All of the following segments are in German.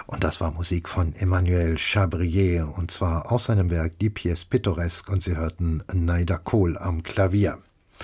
Und das war Musik von Emmanuel Chabrier, und zwar aus seinem Werk Die Pièce Pittoresque, und Sie hörten Naida Kohl am Klavier.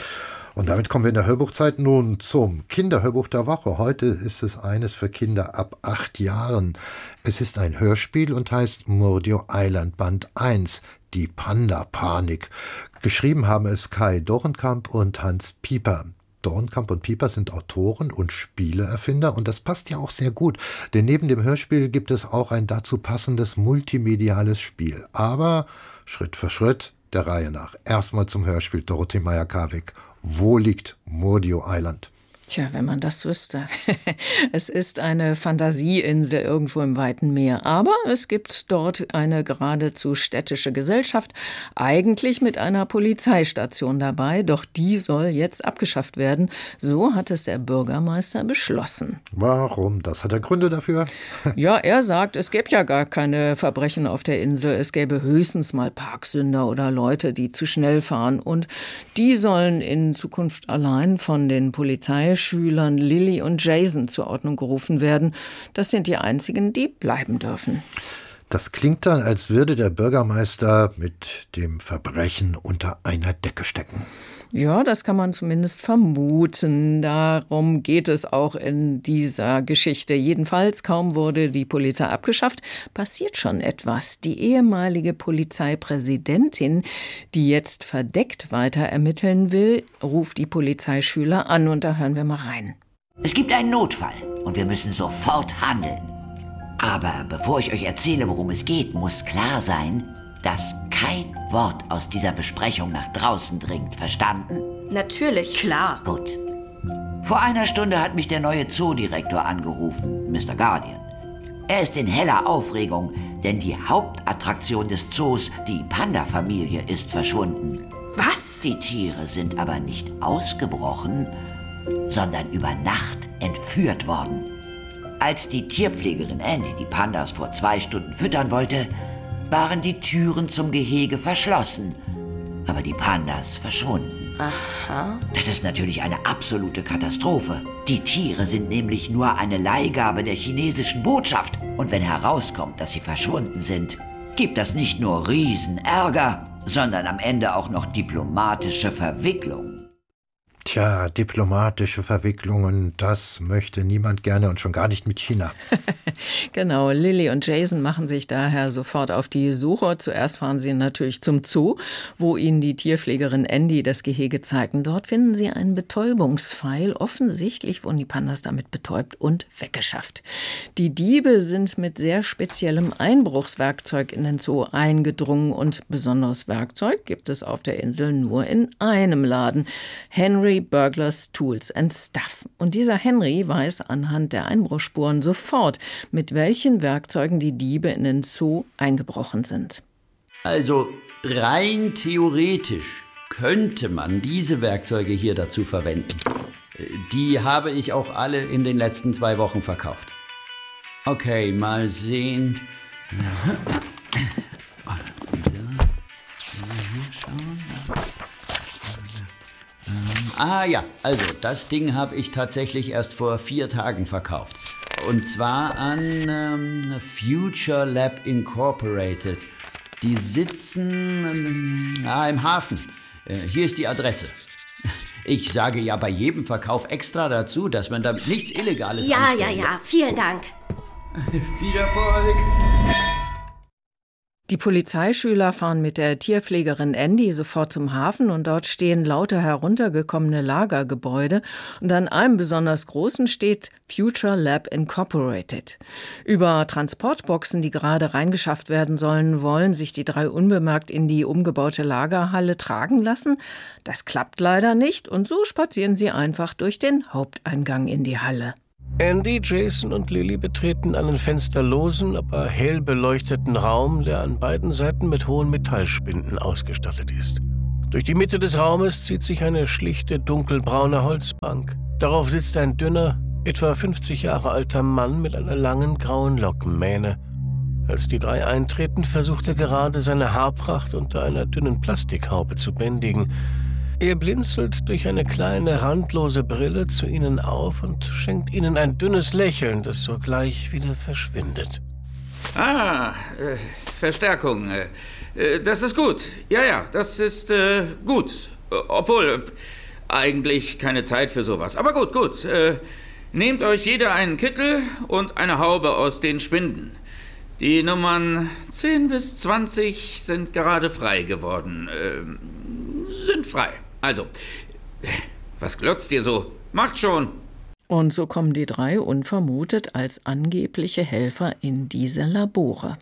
Und damit kommen wir in der Hörbuchzeit nun zum Kinderhörbuch der Woche. Heute ist es eines für Kinder ab 8 Jahren. Es ist ein Hörspiel und heißt Mordio Island Band 1, die Panda-Panik. Geschrieben haben es Kai Dorenkamp und Hans Pieper. Dorenkamp und Pieper sind Autoren und Spieleerfinder, und das passt ja auch sehr gut, denn neben dem Hörspiel gibt es auch ein dazu passendes multimediales Spiel. Aber Schritt für Schritt, der Reihe nach. Erstmal zum Hörspiel Dorothee Meyer-Karwig. Wo liegt Mordio Island? Tja, wenn man das wüsste. Es ist eine Fantasieinsel irgendwo im weiten Meer. Aber es gibt dort eine geradezu städtische Gesellschaft, eigentlich mit einer Polizeistation dabei. Doch die soll jetzt abgeschafft werden. So hat es der Bürgermeister beschlossen. Warum? Das hat er Gründe dafür? Ja, er sagt, es gäbe ja gar keine Verbrechen auf der Insel. Es gäbe höchstens mal Parksünder oder Leute, die zu schnell fahren. Und die sollen in Zukunft allein von den Polizeischülern Lily und Jason zur Ordnung gerufen werden. Das sind die einzigen, die bleiben dürfen. Das klingt dann, als würde der Bürgermeister mit dem Verbrechen unter einer Decke stecken. Ja, das kann man zumindest vermuten. Darum geht es auch in dieser Geschichte. Jedenfalls, kaum wurde die Polizei abgeschafft, passiert schon etwas. Die ehemalige Polizeipräsidentin, die jetzt verdeckt weiter ermitteln will, ruft die Polizeischüler an, und da hören wir mal rein. Es gibt einen Notfall und wir müssen sofort handeln. Aber bevor ich euch erzähle, worum es geht, muss klar sein, dass kein Wort aus dieser Besprechung nach draußen dringt. Verstanden? Natürlich. Klar. Gut. Vor einer Stunde hat mich der neue Zoodirektor angerufen, Mr. Guardian. Er ist in heller Aufregung, denn die Hauptattraktion des Zoos, die Panda-Familie, ist verschwunden. Was? Die Tiere sind aber nicht ausgebrochen, sondern über Nacht entführt worden. Als die Tierpflegerin Andy die Pandas vor 2 Stunden füttern wollte, waren die Türen zum Gehege verschlossen, aber die Pandas verschwunden. Aha. Das ist natürlich eine absolute Katastrophe. Die Tiere sind nämlich nur eine Leihgabe der chinesischen Botschaft. Und wenn herauskommt, dass sie verschwunden sind, gibt das nicht nur Riesenärger, sondern am Ende auch noch diplomatische Verwicklung. Tja, diplomatische Verwicklungen, das möchte niemand gerne, und schon gar nicht mit China. Genau, Lily und Jason machen sich daher sofort auf die Suche. Zuerst fahren sie natürlich zum Zoo, wo ihnen die Tierpflegerin Andy das Gehege zeigen. Dort finden sie einen Betäubungspfeil. Offensichtlich wurden die Pandas damit betäubt und weggeschafft. Die Diebe sind mit sehr speziellem Einbruchswerkzeug in den Zoo eingedrungen, und besonderes Werkzeug gibt es auf der Insel nur in einem Laden. Henry Burglars Tools and Stuff. Und dieser Henry weiß anhand der Einbruchsspuren sofort, mit welchen Werkzeugen die Diebe in den Zoo eingebrochen sind. Also rein theoretisch könnte man diese Werkzeuge hier dazu verwenden. Die habe ich auch alle in den letzten 2 Wochen verkauft. Okay, mal sehen. Ja, also das Ding habe ich tatsächlich erst vor 4 Tagen verkauft. Und zwar an Future Lab Incorporated. Die sitzen im Hafen. Hier ist die Adresse. Ich sage ja bei jedem Verkauf extra dazu, dass man damit nichts Illegales anstellt. Ja, vielen Dank. Viel Erfolg! Die Polizeischüler fahren mit der Tierpflegerin Andy sofort zum Hafen, und dort stehen lauter heruntergekommene Lagergebäude, und an einem besonders großen steht Future Lab Incorporated. Über Transportboxen, die gerade reingeschafft werden sollen, wollen sich die 3 unbemerkt in die umgebaute Lagerhalle tragen lassen. Das klappt leider nicht, und so spazieren sie einfach durch den Haupteingang in die Halle. Andy, Jason und Lily betreten einen fensterlosen, aber hell beleuchteten Raum, der an beiden Seiten mit hohen Metallspinden ausgestattet ist. Durch die Mitte des Raumes zieht sich eine schlichte, dunkelbraune Holzbank. Darauf sitzt ein dünner, etwa 50 Jahre alter Mann mit einer langen, grauen Lockenmähne. Als die 3 eintreten, versucht er gerade, seine Haarpracht unter einer dünnen Plastikhaube zu bändigen. Er blinzelt durch eine kleine, randlose Brille zu ihnen auf und schenkt ihnen ein dünnes Lächeln, das sogleich wieder verschwindet. Verstärkung. Das ist gut. Ja, das ist gut. Obwohl, eigentlich keine Zeit für sowas. Aber gut. Nehmt euch jeder einen Kittel und eine Haube aus den Spinden. Die Nummern 10 bis 20 sind gerade frei geworden. Sind frei. Also, was glotzt ihr so? Macht schon! Und so kommen die 3 unvermutet als angebliche Helfer in diese Labore.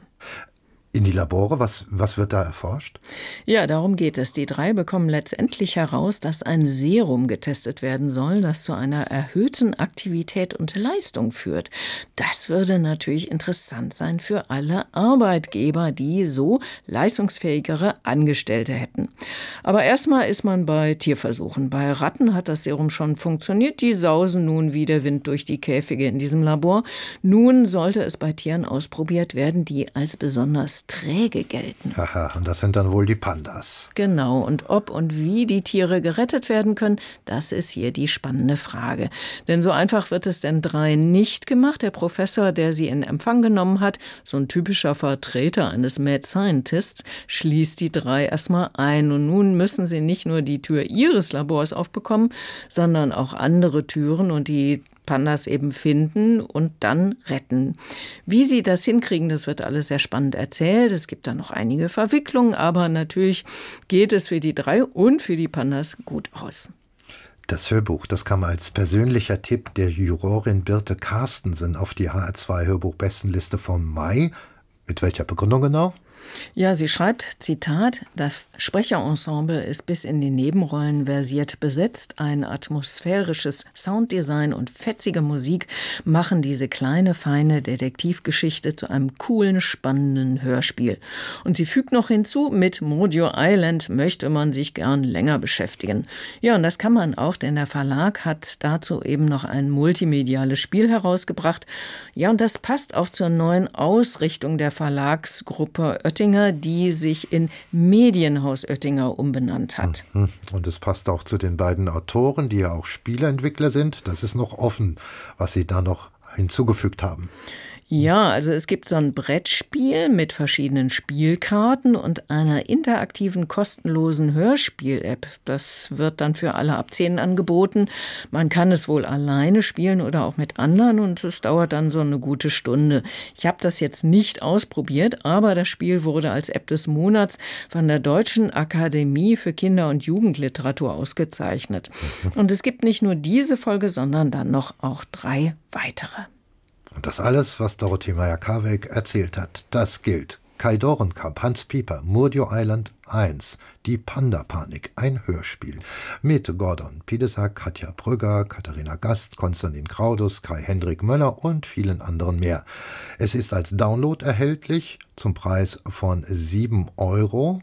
In die Labore? Was wird da erforscht? Ja, darum geht es. Die 3 bekommen letztendlich heraus, dass ein Serum getestet werden soll, das zu einer erhöhten Aktivität und Leistung führt. Das würde natürlich interessant sein für alle Arbeitgeber, die so leistungsfähigere Angestellte hätten. Aber erstmal ist man bei Tierversuchen. Bei Ratten hat das Serum schon funktioniert. Die sausen nun wie der Wind durch die Käfige in diesem Labor. Nun sollte es bei Tieren ausprobiert werden, die als besonders träge gelten. Haha, und das sind dann wohl die Pandas. Genau, und ob und wie die Tiere gerettet werden können, das ist hier die spannende Frage. Denn so einfach wird es den 3 nicht gemacht. Der Professor, der sie in Empfang genommen hat, so ein typischer Vertreter eines Mad Scientists, schließt die 3 erstmal ein. Und nun müssen sie nicht nur die Tür ihres Labors aufbekommen, sondern auch andere Türen und die Pandas eben finden und dann retten. Wie sie das hinkriegen, das wird alles sehr spannend erzählt. Es gibt da noch einige Verwicklungen, aber natürlich geht es für die 3 und für die Pandas gut aus. Das Hörbuch, das kam als persönlicher Tipp der Jurorin Birte Carstensen auf die HR2 Hörbuchbestenliste vom Mai. Mit welcher Begründung genau? Ja, sie schreibt, Zitat, das Sprecherensemble ist bis in die Nebenrollen versiert besetzt. Ein atmosphärisches Sounddesign und fetzige Musik machen diese kleine, feine Detektivgeschichte zu einem coolen, spannenden Hörspiel. Und sie fügt noch hinzu, mit Mojo Island möchte man sich gern länger beschäftigen. Ja, und das kann man auch, denn der Verlag hat dazu eben noch ein multimediales Spiel herausgebracht. Ja, und das passt auch zur neuen Ausrichtung der Verlagsgruppe Oettinger, die sich in Medienhaus Oettinger umbenannt hat. Und es passt auch zu den beiden Autoren, die ja auch Spieleentwickler sind. Das ist noch offen, was sie da noch hinzugefügt haben. Ja, also es gibt so ein Brettspiel mit verschiedenen Spielkarten und einer interaktiven, kostenlosen Hörspiel-App. Das wird dann für alle ab 10 angeboten. Man kann es wohl alleine spielen oder auch mit anderen und es dauert dann so eine gute Stunde. Ich habe das jetzt nicht ausprobiert, aber das Spiel wurde als App des Monats von der Deutschen Akademie für Kinder- und Jugendliteratur ausgezeichnet. Und es gibt nicht nur diese Folge, sondern dann noch auch 3 weitere. Und das alles, was Dorothee Meyer-Karweg erzählt hat, das gilt. Kai Dorenkamp, Hans Pieper, Murdio Island 1, Die Panda-Panik, ein Hörspiel. Mit Gordon Piedesack, Katja Brügger, Katharina Gast, Konstantin Kraudus, Kai-Hendrik Möller und vielen anderen mehr. Es ist als Download erhältlich, zum Preis von 7 €.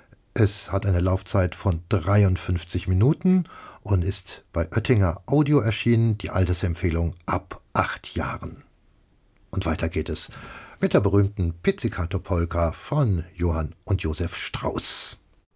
Es hat eine Laufzeit von 53 Minuten und ist bei Oettinger Audio erschienen, die Altersempfehlung ab 8 Jahren. Und weiter geht es mit der berühmten Pizzicato-Polka von Johann und Josef Strauss.